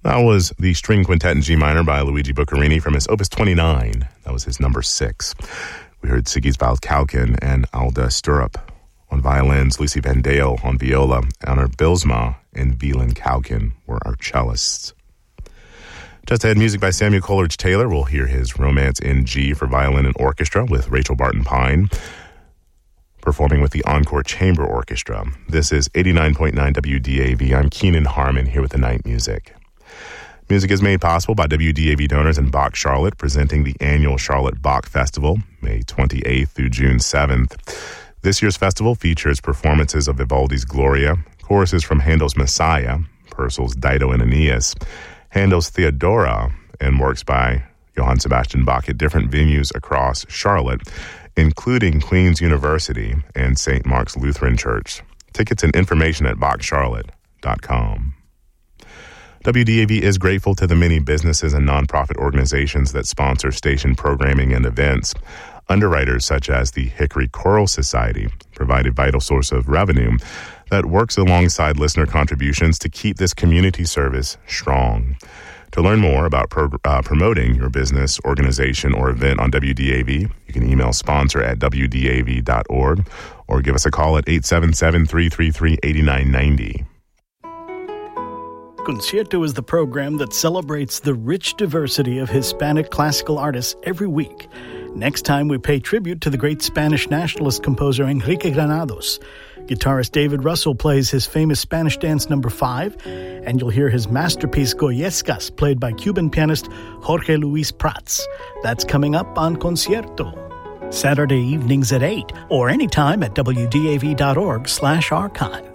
That was the String Quintet in G minor by Luigi Boccherini from his Opus 29. That was his number 6. We heard Sigisvald Kauken and Alda Sturup on violins, Lucy Van Dale on viola, Anna Bilsma and Wieland Kauken were our cellists. Just ahead, music by Samuel Coleridge Taylor. We'll hear his Romance in G for violin and orchestra with Rachel Barton Pine, performing with the Encore Chamber Orchestra. This is 89.9 WDAV. I'm Keenan Harmon here with the night music. Music is made possible by WDAV donors and Bach Charlotte, presenting the annual Charlotte Bach Festival, May 28th through June 7th. This year's festival features performances of Vivaldi's Gloria, choruses from Handel's Messiah, Purcell's Dido and Aeneas, Handel's Theodora, and works by Johann Sebastian Bach at different venues across Charlotte, including Queen's University and St. Mark's Lutheran Church. Tickets and information at bachcharlotte.com. WDAV is grateful to the many businesses and nonprofit organizations that sponsor station programming and events. Underwriters such as the Hickory Choral Society provide a vital source of revenue that works alongside listener contributions to keep this community service strong. To learn more about promoting your business, organization, or event on WDAV, you can email sponsor@wdav.org or give us a call at 877-333-8990. Concierto is the program that celebrates the rich diversity of Hispanic classical artists every week. Next time, we pay tribute to the great Spanish nationalist composer Enrique Granados. Guitarist David Russell plays his famous Spanish dance number 5, and you'll hear his masterpiece Goyescas, played by Cuban pianist Jorge Luis Prats. That's coming up on Concierto. Saturday evenings at 8, or anytime at wdav.org/archive.